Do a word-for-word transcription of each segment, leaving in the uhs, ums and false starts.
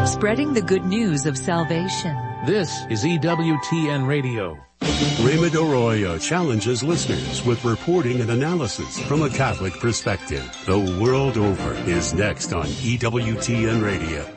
spreading the good news of salvation. This is E W T N Radio. Raymond Arroyo challenges listeners with reporting and analysis from a Catholic perspective. The world over is next on E W T N Radio.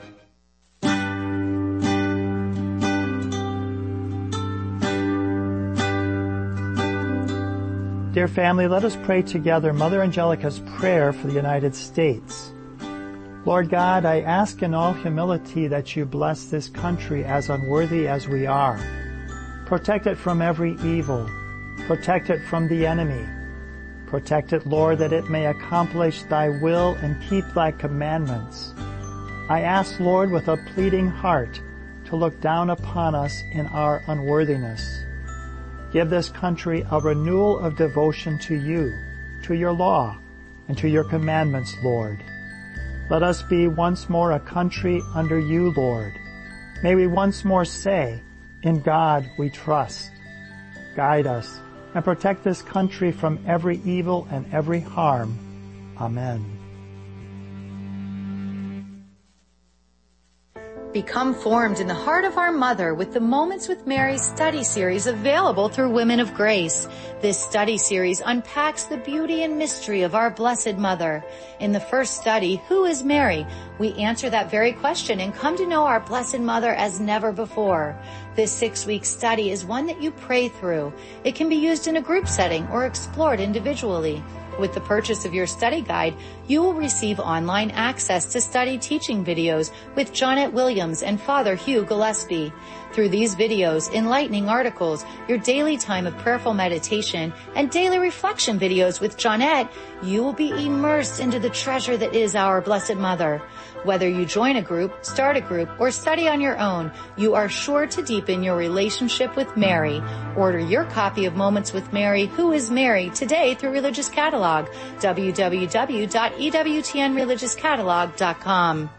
Dear family, let us pray together Mother Angelica's prayer for the United States. Lord God, I ask in all humility that you bless this country as unworthy as we are. Protect it from every evil. Protect it from the enemy. Protect it, Lord, that it may accomplish thy will and keep thy commandments. I ask, Lord, with a pleading heart, to look down upon us in our unworthiness. Give this country a renewal of devotion to you, to your law, and to your commandments, Lord. Let us be once more a country under you, Lord. May we once more say, in God we trust. Guide us and protect this country from every evil and every harm. Amen. Become formed in the heart of our Mother with the Moments with Mary study series available through Women of Grace. This study series unpacks the beauty and mystery of our Blessed Mother. In the first study, Who is Mary? We answer that very question and come to know our Blessed Mother as never before. This six-week study is one that you pray through. It can be used in a group setting or explored individually. With the purchase of your study guide, you will receive online access to study teaching videos with Jonette Williams and Father Hugh Gillespie. Through these videos, enlightening articles, your daily time of prayerful meditation, and daily reflection videos with Jonette, you will be immersed into the treasure that is our Blessed Mother. Whether you join a group, start a group, or study on your own, you are sure to deepen your relationship with Mary. Order your copy of Moments with Mary, Who is Mary, today through Religious Catalog, w w w dot e w t n religious catalog dot com.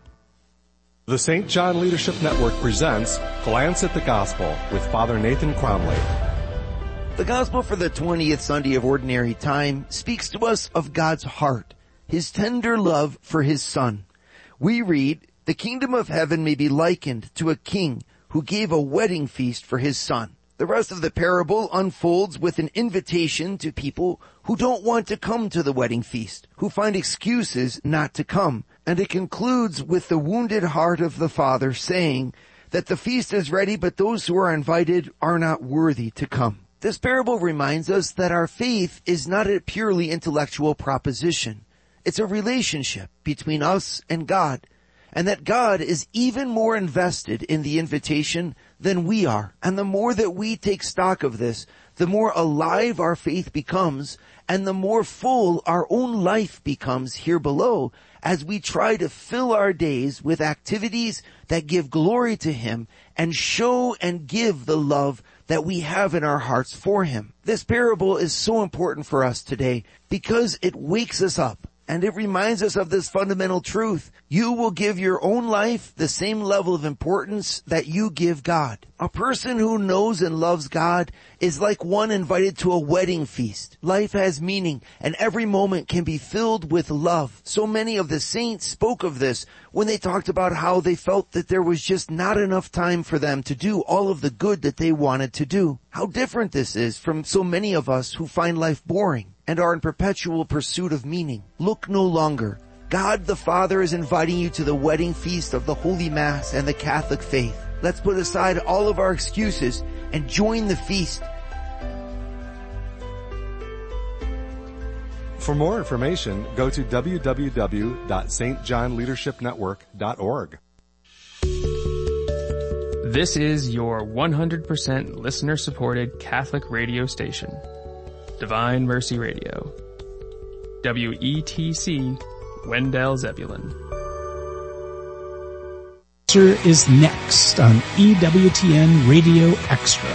The Saint John Leadership Network presents Glance at the Gospel with Father Nathan Cromley. The Gospel for the twentieth Sunday of Ordinary Time speaks to us of God's heart, His tender love for His Son. We read, "The kingdom of heaven may be likened to a king who gave a wedding feast for his son." The rest of the parable unfolds with an invitation to people who don't want to come to the wedding feast, who find excuses not to come. And it concludes with the wounded heart of the Father saying that the feast is ready, but those who are invited are not worthy to come. This parable reminds us that our faith is not a purely intellectual proposition. It's a relationship between us and God, and that God is even more invested in the invitation than we are. And the more that we take stock of this, the more alive our faith becomes, and the more full our own life becomes here below as we try to fill our days with activities that give glory to Him and show and give the love that we have in our hearts for Him. This parable is so important for us today because it wakes us up. And it reminds us of this fundamental truth. You will give your own life the same level of importance that you give God. A person who knows and loves God is like one invited to a wedding feast. Life has meaning, and every moment can be filled with love. So many of the saints spoke of this when they talked about how they felt that there was just not enough time for them to do all of the good that they wanted to do. How different this is from so many of us who find life boring and are in perpetual pursuit of meaning. Look no longer. God the Father is inviting you to the wedding feast of the Holy Mass and the Catholic faith. Let's put aside all of our excuses and join the feast. For more information, go to w w w dot s t john leadership network dot org. This is your one hundred percent listener-supported Catholic radio station. Divine Mercy Radio. W E T C, Wendell Zebulon. Is next on E W T N Radio Extra.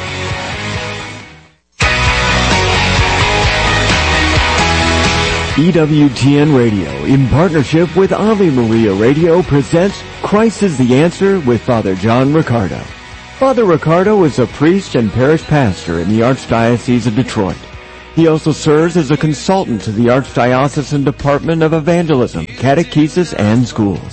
E W T N Radio, in partnership with Ave Maria Radio, presents Christ is the Answer with Father John Riccardo. Father Riccardo is a priest and parish pastor in the Archdiocese of Detroit. He also serves as a consultant to the Archdiocesan Department of Evangelism, Catechesis, and Schools.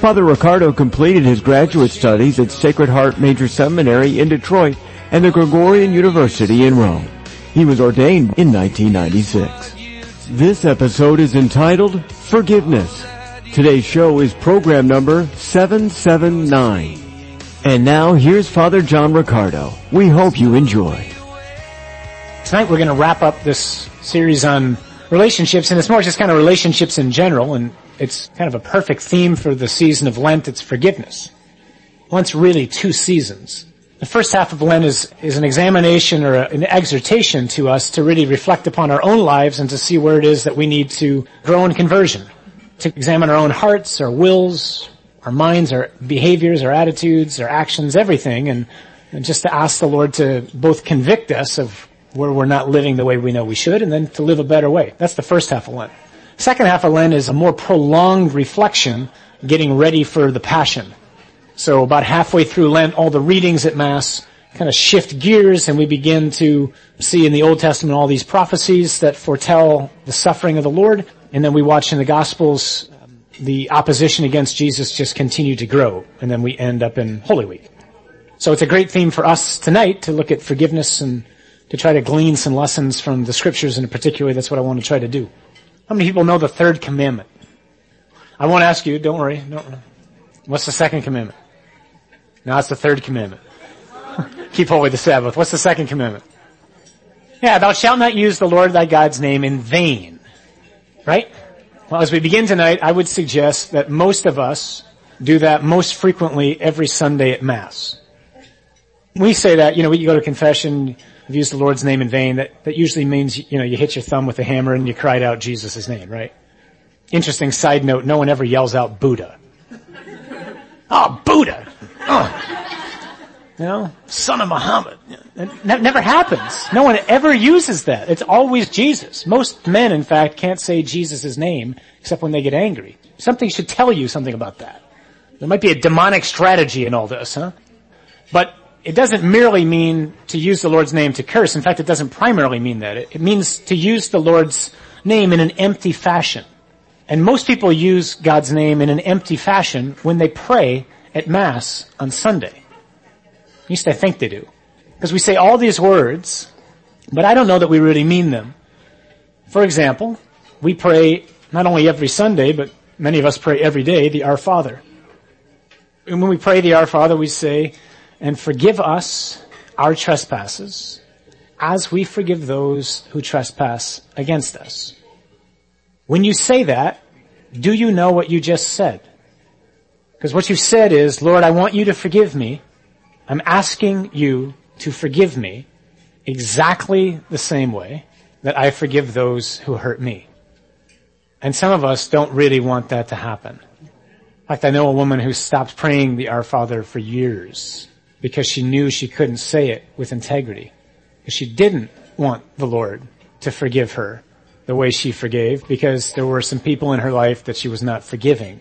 Father Ricardo completed his graduate studies at Sacred Heart Major Seminary in Detroit and the Gregorian University in Rome. He was ordained in nineteen ninety-six. This episode is entitled Forgiveness. Today's show is program number seven seven nine. And now here's Father John Ricardo. We hope you enjoy. Tonight we're going to wrap up this series on relationships, and it's more just kind of relationships in general, and it's kind of a perfect theme for the season of Lent. It's forgiveness. Well, it's really two seasons. The first half of Lent is, is an examination or a, an exhortation to us to really reflect upon our own lives and to see where it is that we need to grow in conversion, to examine our own hearts, our wills, our minds, our behaviors, our attitudes, our actions, everything, and, and just to ask the Lord to both convict us of where we're not living the way we know we should, and then to live a better way. That's the first half of Lent. Second half of Lent is a more prolonged reflection, getting ready for the Passion. So about halfway through Lent, all the readings at Mass kind of shift gears, and we begin to see in the Old Testament all these prophecies that foretell the suffering of the Lord, and then we watch in the Gospels um, the opposition against Jesus just continue to grow, and then we end up in Holy Week. So it's a great theme for us tonight to look at forgiveness and to try to glean some lessons from the Scriptures, and particularly that's what I want to try to do. How many people know the third commandment? I won't ask you, don't worry. Don't. What's the second commandment? No, it's the third commandment. Keep holy the Sabbath. What's the second commandment? Yeah, thou shalt not use the Lord thy God's name in vain. Right? Well, as we begin tonight, I would suggest that most of us do that most frequently every Sunday at Mass. We say that, you know, you go to confession, I've used the Lord's name in vain. That, that usually means, you know, you hit your thumb with a hammer and you cried out Jesus' name, right? Interesting side note, no one ever yells out Buddha. Oh, Buddha! Oh. You know, son of Muhammad. It never happens. No one ever uses that. It's always Jesus. Most men, in fact, can't say Jesus' name except when they get angry. Something should tell you something about that. There might be a demonic strategy in all this, huh? But it doesn't merely mean to use the Lord's name to curse. In fact, it doesn't primarily mean that. It, it means to use the Lord's name in an empty fashion. And most people use God's name in an empty fashion when they pray at Mass on Sunday. At least I think they do. Because we say all these words, but I don't know that we really mean them. For example, we pray not only every Sunday, but many of us pray every day, the Our Father. And when we pray the Our Father, we say, and forgive us our trespasses, as we forgive those who trespass against us. When you say that, do you know what you just said? Because what you said is, Lord, I want you to forgive me. I'm asking you to forgive me exactly the same way that I forgive those who hurt me. And some of us don't really want that to happen. In fact, I know a woman who stopped praying the Our Father for years because she knew she couldn't say it with integrity. Because she didn't want the Lord to forgive her the way she forgave, because there were some people in her life that she was not forgiving.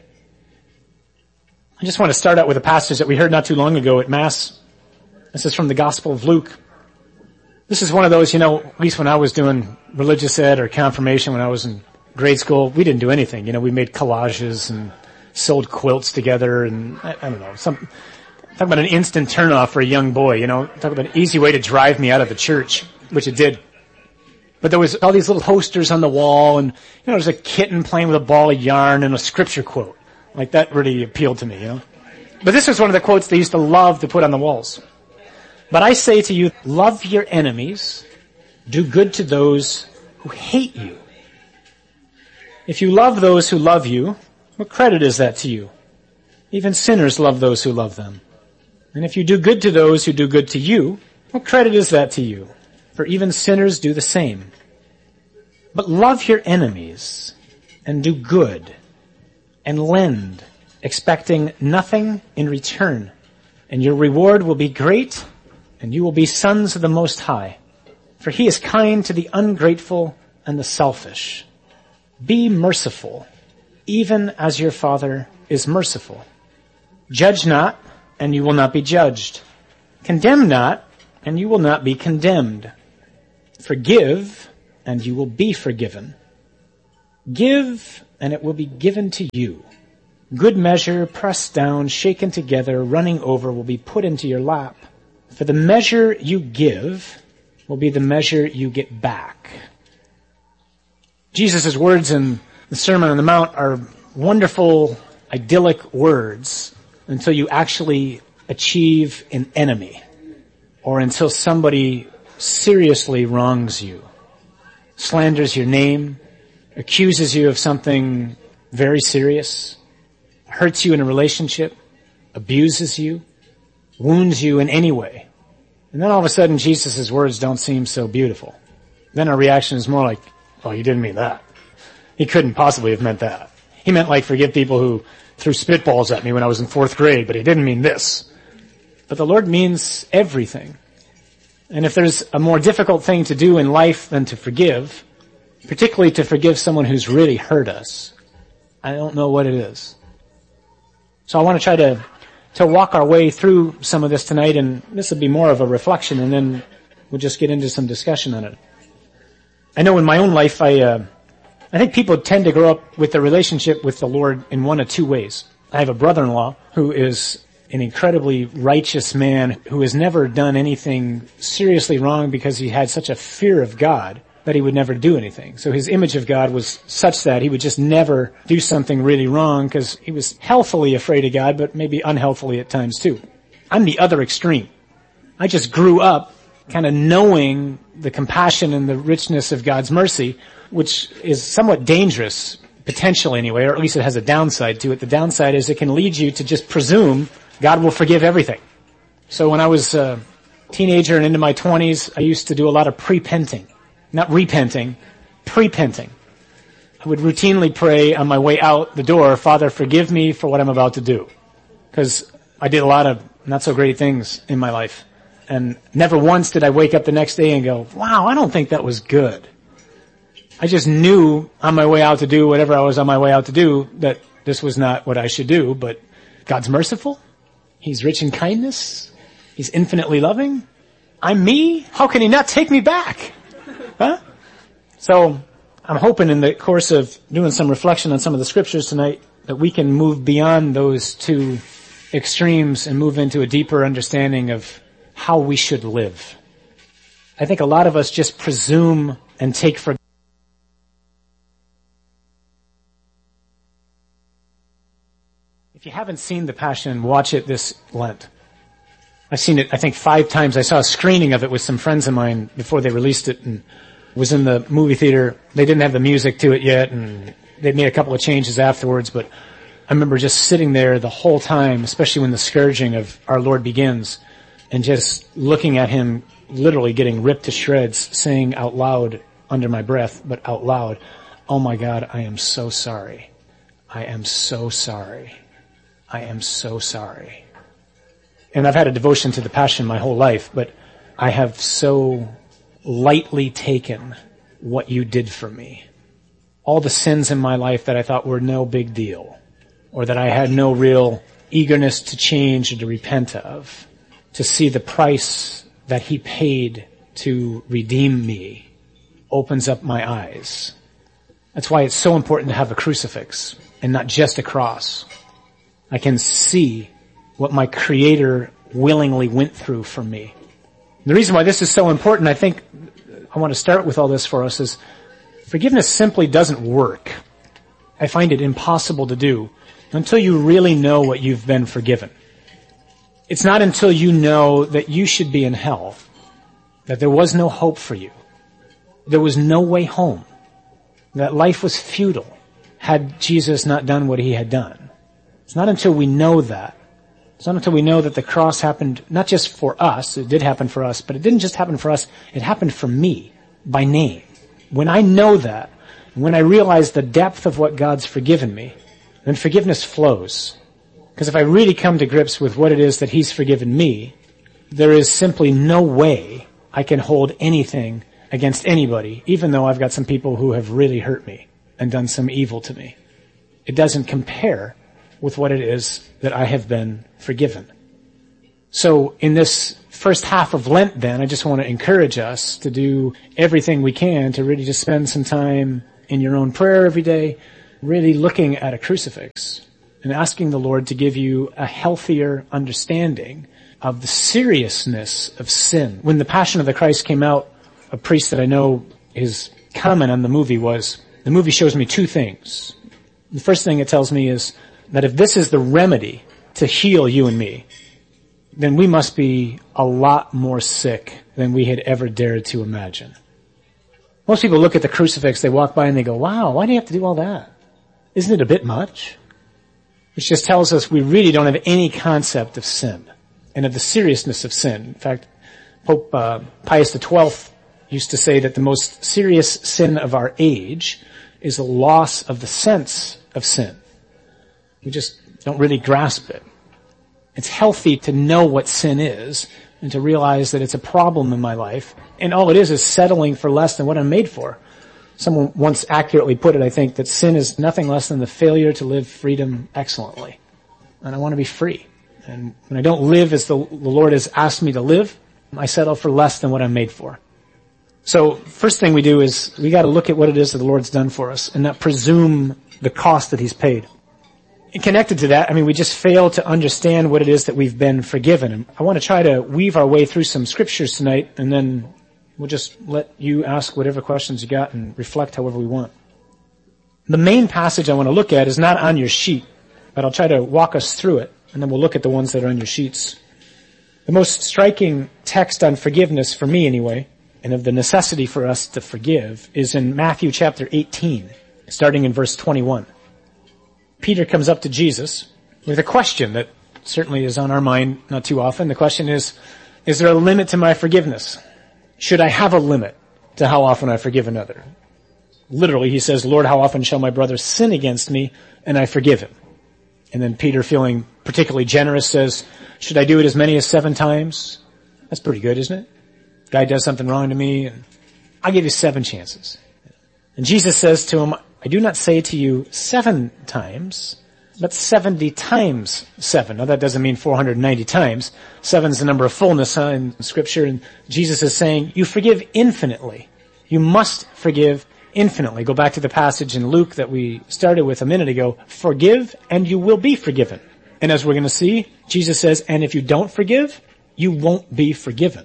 I just want to start out with a passage that we heard not too long ago at Mass. This is from the Gospel of Luke. This is one of those, you know, at least when I was doing religious ed or confirmation when I was in grade school, we didn't do anything. You know, we made collages and sewed quilts together and, I, I don't know, some... Talk about an instant turnoff for a young boy, you know. Talk about an easy way to drive me out of the church, which it did. But there was all these little posters on the wall, and, you know, there's a kitten playing with a ball of yarn and a scripture quote. Like, that really appealed to me, you know. But this was one of the quotes they used to love to put on the walls. But I say to you, love your enemies, do good to those who hate you. If you love those who love you, what credit is that to you? Even sinners love those who love them. And if you do good to those who do good to you, what credit is that to you? For even sinners do the same. But love your enemies and do good and lend, expecting nothing in return. And your reward will be great, and you will be sons of the Most High. For he is kind to the ungrateful and the selfish. Be merciful, even as your Father is merciful. Judge not, and you will not be judged. Condemn not, and you will not be condemned. Forgive, and you will be forgiven. Give, and it will be given to you. Good measure, pressed down, shaken together, running over, will be put into your lap. For the measure you give will be the measure you get back. Jesus' words in the Sermon on the Mount are wonderful, idyllic words until you actually achieve an enemy, or until somebody seriously wrongs you, slanders your name, accuses you of something very serious, hurts you in a relationship, abuses you, wounds you in any way. And then all of a sudden Jesus' words don't seem so beautiful. Then our reaction is more like, oh, he didn't mean that. He couldn't possibly have meant that. He meant like forgive people who threw spitballs at me when I was in fourth grade, but he didn't mean this. But the Lord means everything. And if there's a more difficult thing to do in life than to forgive, particularly to forgive someone who's really hurt us, I don't know what it is. So I want to try to, to walk our way through some of this tonight, and this will be more of a reflection, and then we'll just get into some discussion on it. I know in my own life, I, uh, I think people tend to grow up with a relationship with the Lord in one of two ways. I have a brother-in-law who is an incredibly righteous man who has never done anything seriously wrong because he had such a fear of God that he would never do anything. So his image of God was such that he would just never do something really wrong because he was healthily afraid of God, but maybe unhealthily at times too. I'm the other extreme. I just grew up kind of knowing the compassion and the richness of God's mercy, which is somewhat dangerous, potentially anyway, or at least it has a downside to it. The downside is it can lead you to just presume God will forgive everything. So when I was a teenager and into my twenties, I used to do a lot of prepenting. Not repenting, prepenting. I would routinely pray on my way out the door, Father, forgive me for what I'm about to do. Because I did a lot of not so great things in my life. And never once did I wake up the next day and go, wow, I don't think that was good. I just knew on my way out to do whatever I was on my way out to do that this was not what I should do, but God's merciful. He's rich in kindness. He's infinitely loving. I'm me. How can he not take me back? Huh? So I'm hoping in the course of doing some reflection on some of the scriptures tonight that we can move beyond those two extremes and move into a deeper understanding of how we should live. I think a lot of us just presume and take for If you haven't seen The Passion, watch it this Lent. I've seen it, I think, five times. I saw a screening of it with some friends of mine before they released it and was in the movie theater. They didn't have the music to it yet, and they made a couple of changes afterwards, but I remember just sitting there the whole time, especially when the scourging of our Lord begins, and just looking at him literally getting ripped to shreds, saying out loud, under my breath, but out loud, oh my God, I am so sorry. I am so sorry. I am so sorry. And I've had a devotion to the Passion my whole life, but I have so lightly taken what you did for me. All the sins in my life that I thought were no big deal, or that I had no real eagerness to change or to repent of, to see the price that he paid to redeem me opens up my eyes. That's why it's so important to have a crucifix and not just a cross. I can see what my Creator willingly went through for me. The reason why this is so important, I think, I want to start with all this for us, is forgiveness simply doesn't work. I find it impossible to do until you really know what you've been forgiven. It's not until you know that you should be in hell, that there was no hope for you, there was no way home, that life was futile had Jesus not done what he had done. It's not until we know that. It's not until we know that the cross happened not just for us, it did happen for us, but it didn't just happen for us, it happened for me, by name. When I know that, when I realize the depth of what God's forgiven me, then forgiveness flows. Because if I really come to grips with what it is that he's forgiven me, there is simply no way I can hold anything against anybody, even though I've got some people who have really hurt me and done some evil to me. It doesn't compare with what it is that I have been forgiven. So in this first half of Lent then, I just want to encourage us to do everything we can to really just spend some time in your own prayer every day, really looking at a crucifix and asking the Lord to give you a healthier understanding of the seriousness of sin. When The Passion of the Christ came out, a priest that I know, his comment on the movie was, the movie shows me two things. The first thing it tells me is that if this is the remedy to heal you and me, then we must be a lot more sick than we had ever dared to imagine. Most people look at the crucifix, they walk by and they go, wow, why do you have to do all that? Isn't it a bit much? Which just tells us we really don't have any concept of sin and of the seriousness of sin. In fact, Pope uh, Pius the twelfth used to say that the most serious sin of our age is a loss of the sense of sin. We just don't really grasp it. It's healthy to know what sin is and to realize that it's a problem in my life. And all it is is settling for less than what I'm made for. Someone once accurately put it, I think, that sin is nothing less than the failure to live freedom excellently. And I want to be free. And when I don't live as the, the Lord has asked me to live, I settle for less than what I'm made for. So first thing we do is we got to look at what it is that the Lord's done for us and not presume the cost that He's paid. And connected to that, I mean, we just fail to understand what it is that we've been forgiven. And I want to try to weave our way through some scriptures tonight, and then we'll just let you ask whatever questions you got and reflect however we want. The main passage I want to look at is not on your sheet, but I'll try to walk us through it, and then we'll look at the ones that are on your sheets. The most striking text on forgiveness, for me anyway, and of the necessity for us to forgive, is in Matthew chapter eighteen, starting in verse twenty-one. Peter comes up to Jesus with a question that certainly is on our mind not too often. The question is, is there a limit to my forgiveness? Should I have a limit to how often I forgive another? Literally, he says, Lord, how often shall my brother sin against me and I forgive him? And then Peter, feeling particularly generous, says, should I do it as many as seven times? That's pretty good, isn't it? Guy does something wrong to me, and I'll give you seven chances. And Jesus says to him, I do not say to you seven times, but seventy times seven. Now that doesn't mean four hundred ninety times. Seven's the number of fullness huh, in Scripture, and Jesus is saying, you forgive infinitely. You must forgive infinitely. Go back to the passage in Luke that we started with a minute ago. Forgive and you will be forgiven. And as we're going to see, Jesus says, and if you don't forgive, you won't be forgiven.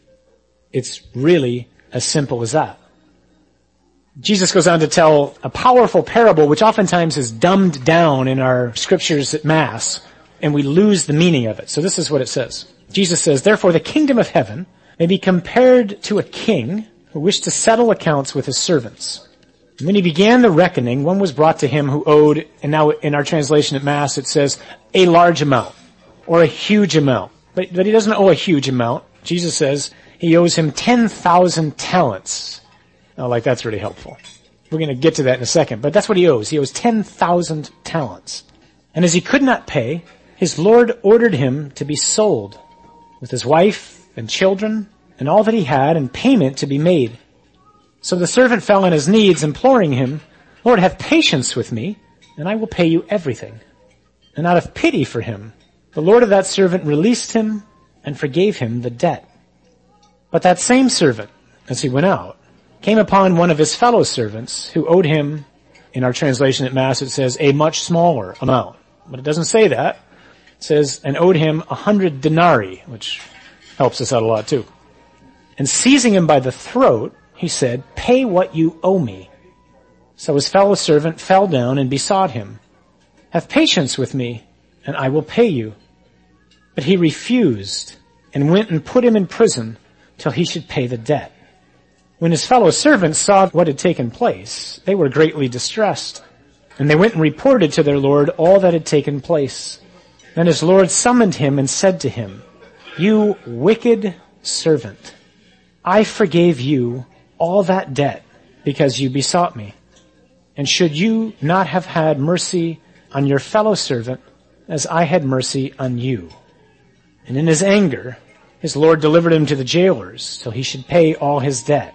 It's really as simple as that. Jesus goes on to tell a powerful parable which oftentimes is dumbed down in our scriptures at Mass, and we lose the meaning of it. So this is what it says. Jesus says, therefore the kingdom of heaven may be compared to a king who wished to settle accounts with his servants. And when he began the reckoning, one was brought to him who owed, and now in our translation at Mass it says, a large amount, or a huge amount. But, but he doesn't owe a huge amount. Jesus says he owes him ten thousand talents. Oh, like that's really helpful. We're going to get to that in a second, but that's what he owes. He owes ten thousand talents. And as he could not pay, his Lord ordered him to be sold with his wife and children and all that he had, and payment to be made. So the servant fell on his knees, imploring him, Lord, have patience with me, and I will pay you everything. And out of pity for him, the Lord of that servant released him and forgave him the debt. But that same servant, as he went out, came upon one of his fellow servants who owed him, in our translation at Mass it says, a much smaller amount. But it doesn't say that. It says, and owed him a hundred denarii, which helps us out a lot too. And seizing him by the throat, he said, pay what you owe me. So his fellow servant fell down and besought him, have patience with me, and I will pay you. But he refused, and went and put him in prison till he should pay the debt. When his fellow servants saw what had taken place, they were greatly distressed, and they went and reported to their Lord all that had taken place. Then his Lord summoned him and said to him, you wicked servant, I forgave you all that debt because you besought me. And should you not have had mercy on your fellow servant as I had mercy on you? And in his anger, his Lord delivered him to the jailers till he should pay all his debt.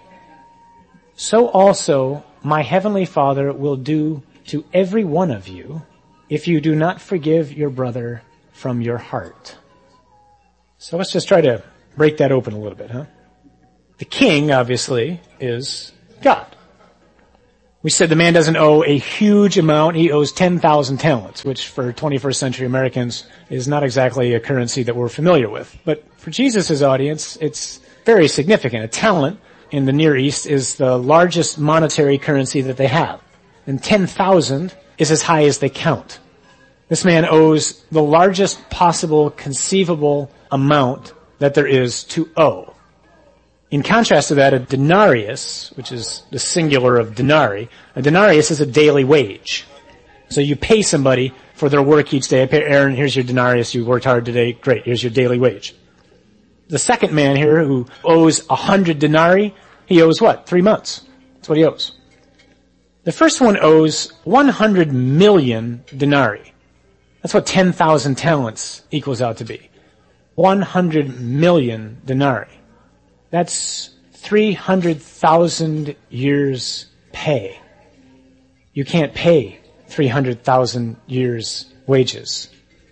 So also my heavenly Father will do to every one of you if you do not forgive your brother from your heart. So let's just try to break that open a little bit, huh? The king, obviously, is God. We said the man doesn't owe a huge amount. He owes ten thousand talents, which for twenty-first century Americans is not exactly a currency that we're familiar with. But for Jesus' audience, it's very significant. A talent in the Near East is the largest monetary currency that they have. And ten thousand is as high as they count. This man owes the largest possible conceivable amount that there is to owe. In contrast to that, a denarius, which is the singular of denarii, a denarius is a daily wage. So you pay somebody for their work each day. I pay Aaron, here's your denarius, you worked hard today, great, here's your daily wage. The second man here who owes a hundred denarii, he owes what? Three months. That's what he owes. The first one owes one hundred million denarii. That's what ten thousand talents equals out to be. one hundred million denarii. That's three hundred thousand years pay. You can't pay three hundred thousand years wages.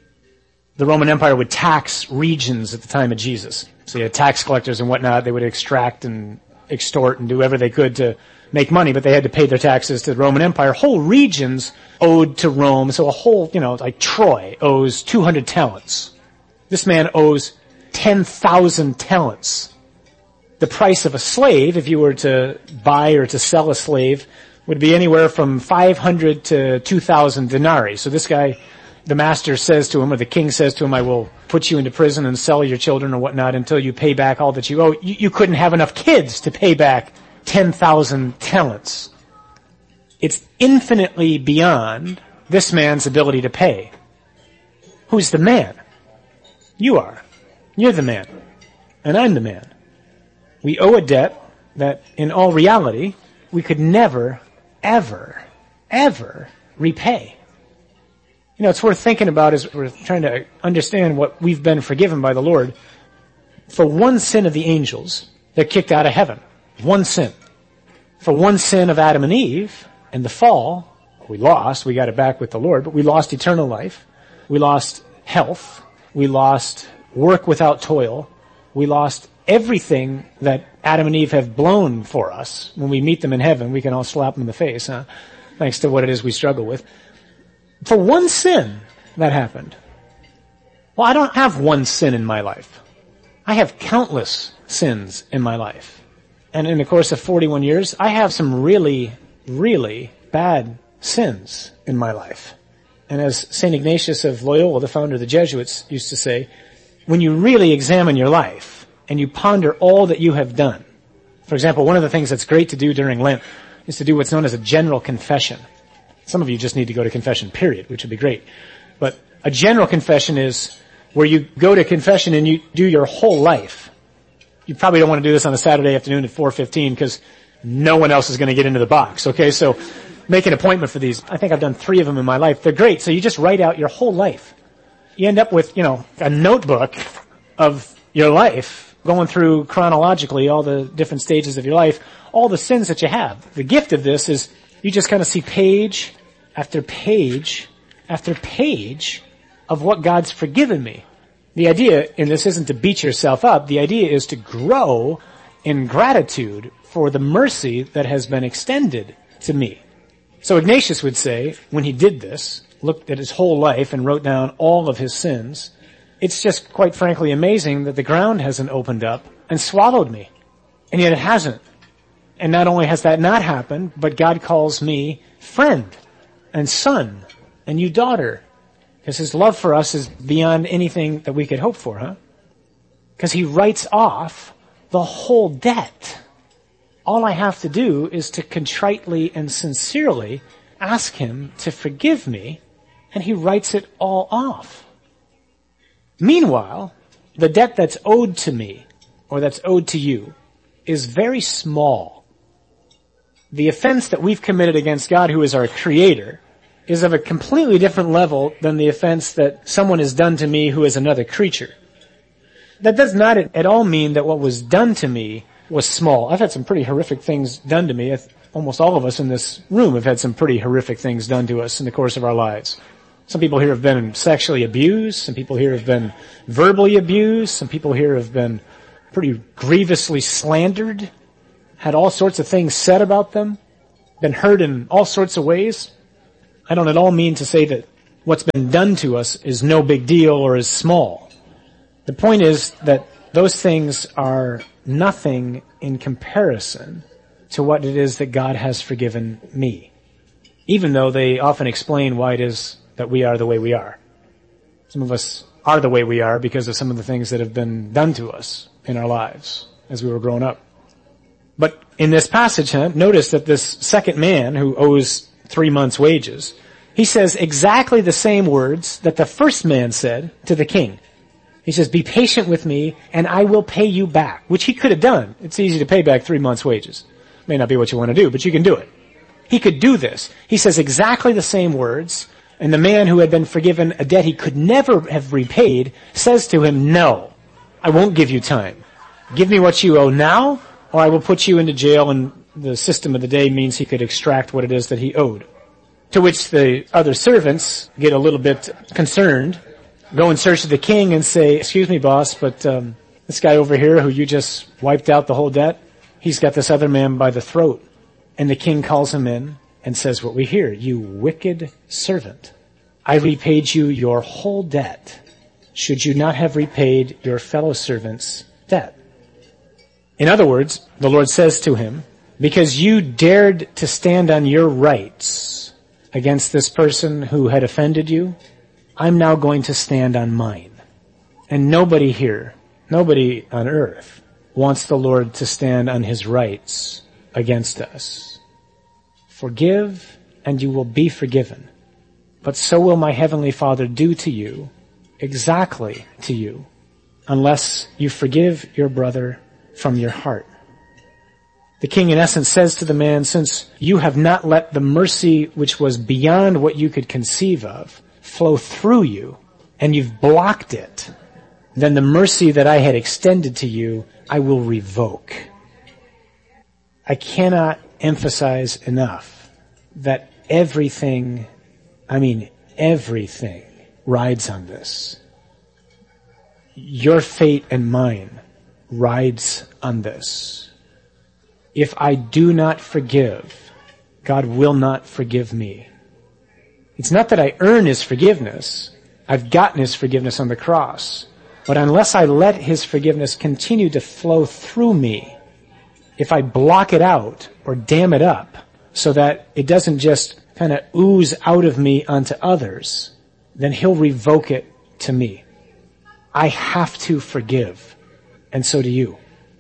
The Roman Empire would tax regions at the time of Jesus. So you had tax collectors and whatnot. They would extract and extort and do whatever they could to make money, but they had to pay their taxes to the Roman Empire. Whole regions owed to Rome. So a whole, you know, like Troy owes two hundred talents. This man owes ten thousand talents. The price of a slave, if you were to buy or to sell a slave, would be anywhere from five hundred to two thousand denarii. So this guy, the master says to him, or the king says to him, I will put you into prison and sell your children or whatnot until you pay back all that you owe. You, you couldn't have enough kids to pay back ten thousand talents. It's infinitely beyond this man's ability to pay. Who's the man? You are. You're the man. And I'm the man. We owe a debt that, in all reality, we could never, ever, ever repay. You know, it's worth thinking about as we're trying to understand what we've been forgiven by the Lord. For one sin of the angels, they're kicked out of heaven. One sin. For one sin of Adam and Eve, and the fall, we lost, we got it back with the Lord, but we lost eternal life. We lost health. We lost work without toil. We lost everything that Adam and Eve have blown for us. When we meet them in heaven, we can all slap them in the face, huh? Thanks to what it is we struggle with. For one sin that happened. Well, I don't have one sin in my life. I have countless sins in my life. And in the course of forty-one years, I have some really, really bad sins in my life. And as Saint Ignatius of Loyola, the founder of the Jesuits, used to say, when you really examine your life, and you ponder all that you have done. For example, one of the things that's great to do during Lent is to do what's known as a general confession. Some of you just need to go to confession, period, which would be great. But a general confession is where you go to confession and you do your whole life. You probably don't want to do this on a Saturday afternoon at four fifteen because no one else is going to get into the box, okay? So make an appointment for these. I think I've done three of them in my life. They're great. So you just write out your whole life. You end up with, you know, a notebook of your life, going through chronologically all the different stages of your life, all the sins that you have. The gift of this is you just kind of see page after page after page of what God's forgiven me. The idea in this isn't to beat yourself up. The idea is to grow in gratitude for the mercy that has been extended to me. So Ignatius would say, when he did this, looked at his whole life and wrote down all of his sins, it's just quite frankly amazing that the ground hasn't opened up and swallowed me. And yet it hasn't. And not only has that not happened, but God calls me friend and son and you daughter. Because his love for us is beyond anything that we could hope for, huh? Because he writes off the whole debt. All I have to do is to contritely and sincerely ask him to forgive me, and he writes it all off. Meanwhile, the debt that's owed to me, or that's owed to you, is very small. The offense that we've committed against God, who is our creator, is of a completely different level than the offense that someone has done to me who is another creature. That does not at all mean that what was done to me was small. I've had some pretty horrific things done to me. Almost all of us in this room have had some pretty horrific things done to us in the course of our lives. Some people here have been sexually abused. Some people here have been verbally abused. Some people here have been pretty grievously slandered, had all sorts of things said about them. been hurt in all sorts of ways. I don't at all mean to say that what's been done to us is no big deal or is small. The point is that those things are nothing in comparison to what it is that God has forgiven me, even though they often explain why it is that we are the way we are. Some of us are the way we are because of some of the things that have been done to us in our lives as we were growing up. But in this passage, huh, notice that this second man who owes three months' wages, he says exactly the same words that the first man said to the king. He says, be patient with me and I will pay you back, which he could have done. It's easy to pay back three months' wages. May not be what you want to do, but you can do it. He could do this. He says exactly the same words, and the man who had been forgiven a debt he could never have repaid says to him, no, I won't give you time. Give me what you owe now, or I will put you into jail, and the system of the day means he could extract what it is that he owed. To which the other servants get a little bit concerned, go in search of the king and say, excuse me, boss, but um, this guy over here who you just wiped out the whole debt, he's got this other man by the throat. And the king calls him in and says what we hear, you wicked servant. I repaid you your whole debt. Should you not have repaid your fellow servant's debt? In other words, the Lord says to him, because you dared to stand on your rights against this person who had offended you, I'm now going to stand on mine. And nobody here, nobody on earth, wants the Lord to stand on his rights against us. Forgive, and you will be forgiven. But so will my heavenly Father do to you, exactly to you, unless you forgive your brother from your heart. The king in essence says to the man, since you have not let the mercy which was beyond what you could conceive of flow through you, and you've blocked it, then the mercy that I had extended to you, I will revoke. I cannot emphasize enough that everything, I mean everything, rides on this. Your fate and mine rides on this. If I do not forgive, God will not forgive me. It's not that I earn his forgiveness. I've gotten his forgiveness on the cross. But unless I let his forgiveness continue to flow through me, if I block it out or dam it up so that it doesn't just kind of ooze out of me onto others, then he'll revoke it to me. I have to forgive. And so do you.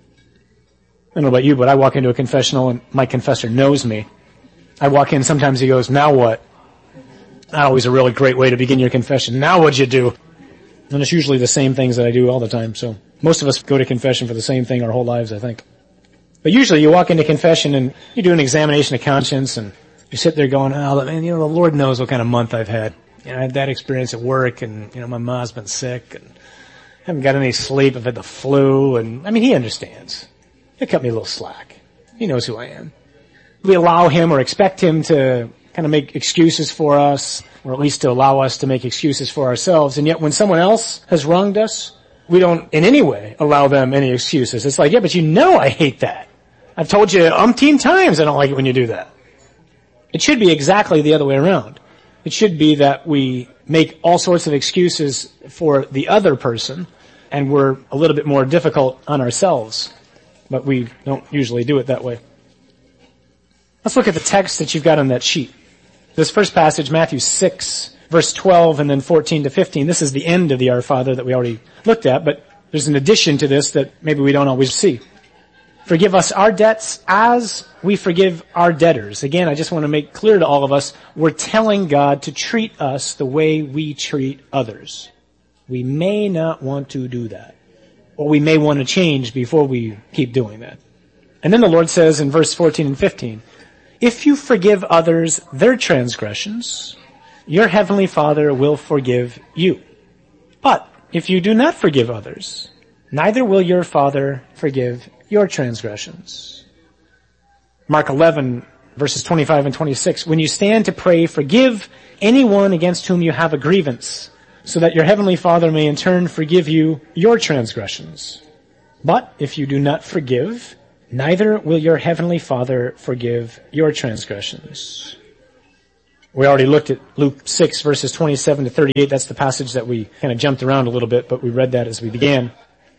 I don't know about you, but I walk into a confessional and my confessor knows me. I walk in, sometimes he goes, now what? Not always a really great way to begin your confession. Now what'd you do? And it's usually the same things that I do all the time. So most of us go to confession for the same thing our whole lives, I think. But usually you walk into confession and you do an examination of conscience and you sit there going, oh, man, you know, the Lord knows what kind of month I've had. You know, I had that experience at work and, you know, my mom's been sick and I haven't got any sleep. I've had the flu and, I mean, he understands. He'll cut me a little slack. He knows who I am. We allow him or expect him to kind of make excuses for us, or at least to allow us to make excuses for ourselves. And yet when someone else has wronged us, we don't in any way allow them any excuses. It's like, yeah, but you know I hate that. I've told you umpteen times I don't like it when you do that. It should be exactly the other way around. It should be that we make all sorts of excuses for the other person, and we're a little bit more difficult on ourselves. But we don't usually do it that way. Let's look at the text that you've got on that sheet. This first passage, Matthew six, verse twelve, and then fourteen to fifteen. This is the end of the Our Father that we already looked at, but there's an addition to this that maybe we don't always see. Forgive us our debts as we forgive our debtors. Again, I just want to make clear to all of us, we're telling God to treat us the way we treat others. We may not want to do that. Or we may want to change before we keep doing that. And then the Lord says in verse fourteen and fifteen, if you forgive others their transgressions, your heavenly Father will forgive you. But if you do not forgive others, neither will your Father forgive your transgressions. Mark eleven, verses twenty-five and twenty-six, when you stand to pray, forgive anyone against whom you have a grievance, so that your heavenly Father may in turn forgive you your transgressions. But if you do not forgive, neither will your heavenly Father forgive your transgressions. We already looked at Luke six verses twenty-seven to thirty-eight. That's the passage that we kind of jumped around a little bit, but we read that as we began.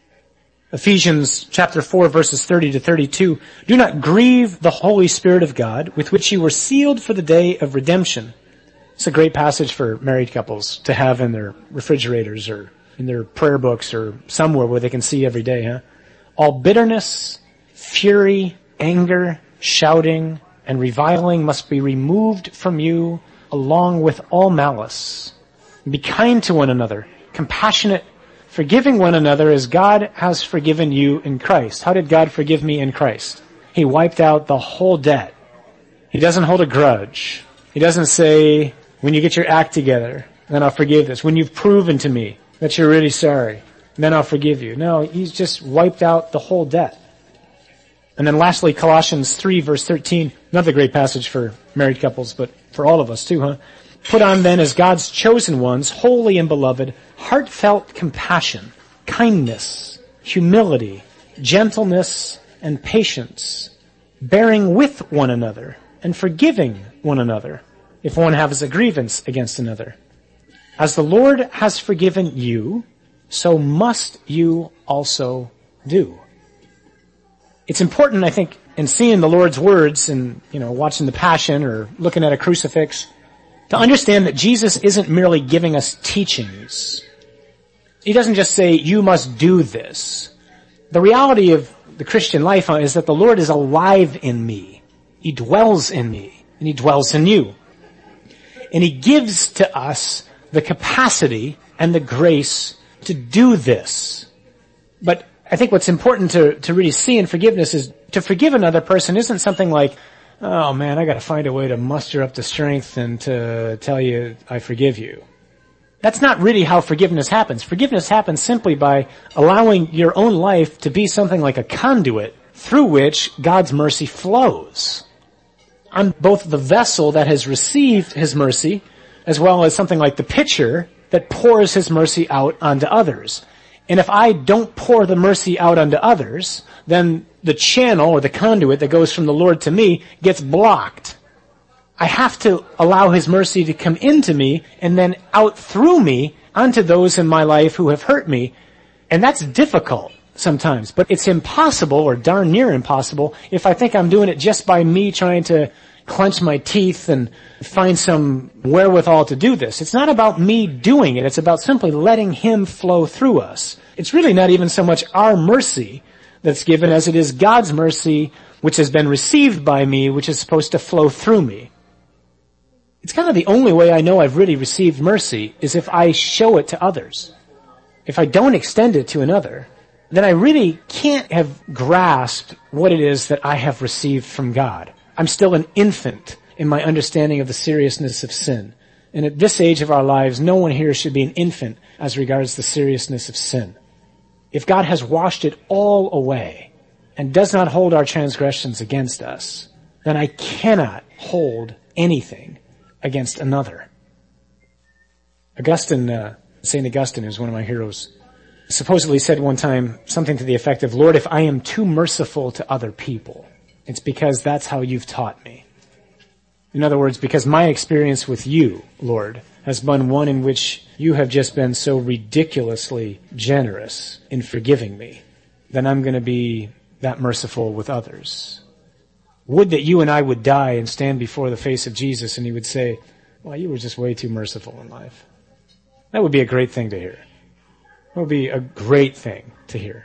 Ephesians chapter four verses thirty to thirty-two. Do not grieve the Holy Spirit of God, with which you were sealed for the day of redemption. It's a great passage for married couples to have in their refrigerators or in their prayer books or somewhere where they can see every day, huh? All bitterness, fury, anger, shouting, and reviling must be removed from you, along with all malice. Be kind to one another, compassionate, forgiving one another as God has forgiven you in Christ. How did God forgive me in Christ? He wiped out the whole debt. He doesn't hold a grudge. He doesn't say, when you get your act together, then I'll forgive this. When you've proven to me that you're really sorry, then I'll forgive you. No, he's just wiped out the whole debt. And then lastly, Colossians three verse thirteen, another great passage for married couples, but for all of us too, huh? Put on then as God's chosen ones, holy and beloved, heartfelt compassion, kindness, humility, gentleness, and patience, bearing with one another and forgiving one another if one has a grievance against another. As the Lord has forgiven you, so must you also do. It's important, I think, in seeing the Lord's words and, you know, watching the Passion or looking at a crucifix, to understand that Jesus isn't merely giving us teachings. He doesn't just say, you must do this. The reality of the Christian life is that the Lord is alive in me. He dwells in me, and He dwells in you. And He gives to us the capacity and the grace to do this. But I think what's important to, to really see in forgiveness is to forgive another person isn't something like, oh man, I gotta find a way to muster up the strength and to tell you I forgive you. That's not really how forgiveness happens. Forgiveness happens simply by allowing your own life to be something like a conduit through which God's mercy flows. I'm both the vessel that has received His mercy as well as something like the pitcher that pours His mercy out onto others. And if I don't pour the mercy out unto others, then the channel or the conduit that goes from the Lord to me gets blocked. I have to allow His mercy to come into me and then out through me onto those in my life who have hurt me. And that's difficult sometimes, but it's impossible or darn near impossible if I think I'm doing it just by me trying to clench my teeth and find some wherewithal to do this. It's not about me doing it. It's about simply letting Him flow through us. It's really not even so much our mercy that's given as it is God's mercy which has been received by me, which is supposed to flow through me. It's kind of the only way I know I've really received mercy is if I show it to others. If I don't extend it to another, then I really can't have grasped what it is that I have received from God. I'm still an infant in my understanding of the seriousness of sin. And at this age of our lives, no one here should be an infant as regards the seriousness of sin. If God has washed it all away and does not hold our transgressions against us, then I cannot hold anything against another. Augustine, uh, Saint Augustine, who's one of my heroes, supposedly said one time something to the effect of, Lord, if I am too merciful to other people, it's because that's how you've taught me. In other words, because my experience with you, Lord, has been one in which you have just been so ridiculously generous in forgiving me, then I'm going to be that merciful with others. Would that you and I would die and stand before the face of Jesus and He would say, well, you were just way too merciful in life. That would be a great thing to hear. That would be a great thing to hear.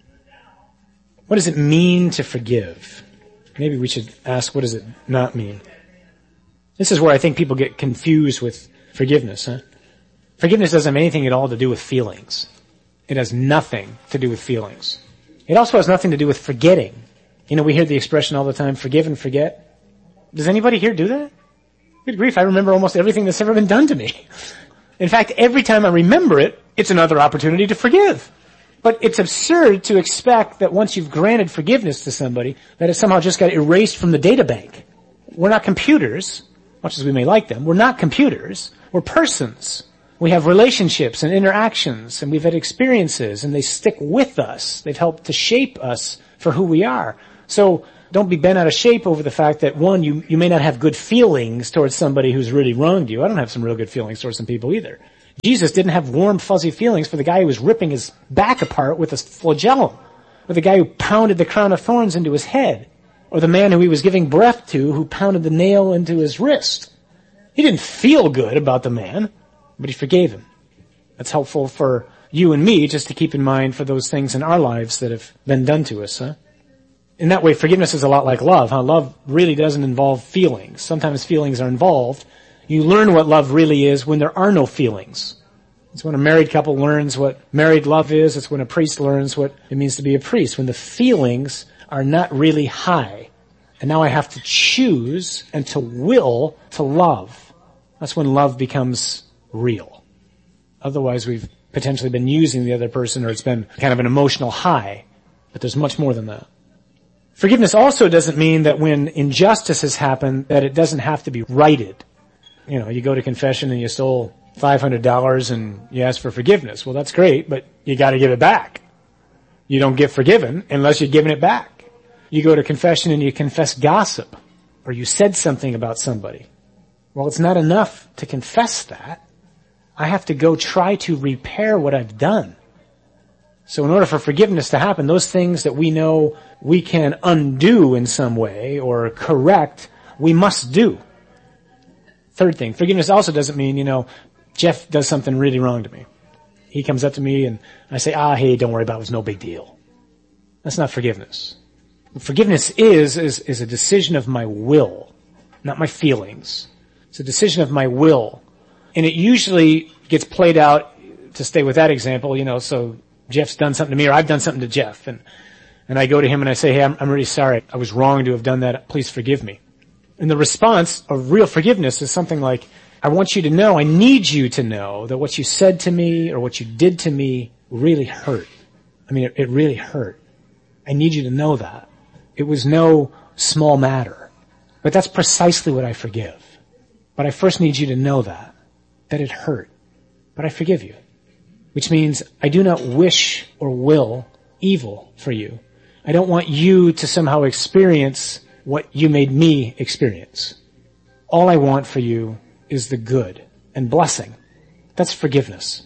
What does it mean to forgive? Maybe we should ask, what does it not mean? This is where I think people get confused with forgiveness. Huh? Forgiveness doesn't have anything at all to do with feelings. It has nothing to do with feelings. It also has nothing to do with forgetting. You know, we hear the expression all the time, forgive and forget. Does anybody here do that? Good grief, I remember almost everything that's ever been done to me. In fact, every time I remember it, it's another opportunity to forgive. But it's absurd to expect that once you've granted forgiveness to somebody, that it somehow just got erased from the data bank. We're not computers, much as we may like them. We're not computers. We're persons. We have relationships and interactions, and we've had experiences, and they stick with us. They've helped to shape us for who we are. So don't be bent out of shape over the fact that, one, you, you may not have good feelings towards somebody who's really wronged you. I don't have some real good feelings towards some people either. Jesus didn't have warm, fuzzy feelings for the guy who was ripping his back apart with a flagellum, or the guy who pounded the crown of thorns into his head, or the man who he was giving breath to who pounded the nail into his wrist. He didn't feel good about the man, but he forgave him. That's helpful for you and me just to keep in mind for those things in our lives that have been done to us, huh? In that way, forgiveness is a lot like love, huh? Love really doesn't involve feelings. Sometimes feelings are involved. You learn what love really is when there are no feelings. It's when a married couple learns what married love is. It's when a priest learns what it means to be a priest. When the feelings are not really high. And now I have to choose and to will to love. That's when love becomes real. Otherwise, we've potentially been using the other person, or it's been kind of an emotional high. But there's much more than that. Forgiveness also doesn't mean that when injustice has happened, that it doesn't have to be righted. You know, you go to confession and you stole five hundred dollars and you ask for forgiveness. Well, that's great, but you got to give it back. You don't get forgiven unless you're giving it back. You go to confession and you confess gossip, or you said something about somebody. Well, it's not enough to confess that. I have to go try to repair what I've done. So in order for forgiveness to happen, those things that we know we can undo in some way or correct, we must do. Third thing, forgiveness also doesn't mean, you know, Jeff does something really wrong to me. He comes up to me and I say, ah, hey, don't worry about it, it was no big deal. That's not forgiveness. What forgiveness is, is, is a decision of my will, not my feelings. It's a decision of my will. And it usually gets played out, to stay with that example, you know, so Jeff's done something to me, or I've done something to Jeff, and, and I go to him and I say, hey, I'm, I'm really sorry. I was wrong to have done that. Please forgive me. And the response of real forgiveness is something like, I want you to know, I need you to know that what you said to me or what you did to me really hurt. I mean, it, it really hurt. I need you to know that. It was no small matter. But that's precisely what I forgive. But I first need you to know that, that it hurt. But I forgive you. Which means I do not wish or will evil for you. I don't want you to somehow experience what you made me experience. All I want for you is the good and blessing. That's forgiveness.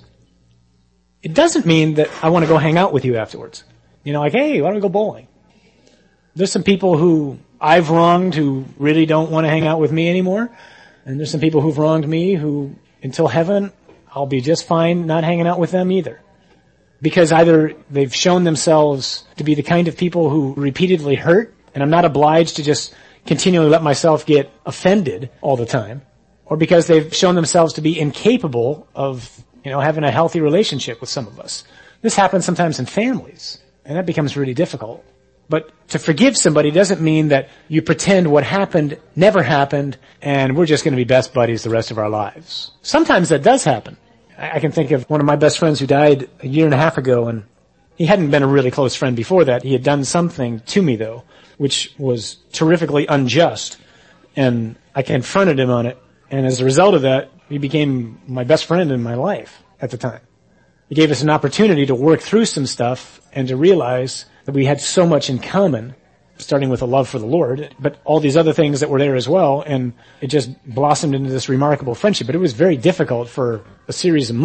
It doesn't mean that I want to go hang out with you afterwards. You know, like, hey, why don't we go bowling? There's some people who I've wronged who really don't want to hang out with me anymore. And there's some people who've wronged me who, until heaven, I'll be just fine not hanging out with them either. Because either they've shown themselves to be the kind of people who repeatedly hurt, and I'm not obliged to just continually let myself get offended all the time, or because they've shown themselves to be incapable of, you know, having a healthy relationship with some of us. This happens sometimes in families, and that becomes really difficult. But to forgive somebody doesn't mean that you pretend what happened never happened and we're just going to be best buddies the rest of our lives. Sometimes that does happen. I can think of one of my best friends who died a year and a half ago, and he hadn't been a really close friend before that. He had done something to me, though, which was terrifically unjust, and I confronted him on it, and as a result of that, he became my best friend in my life at the time. He gave us an opportunity to work through some stuff and to realize that we had so much in common, starting with a love for the Lord, but all these other things that were there as well, and it just blossomed into this remarkable friendship. But it was very difficult for a series of months.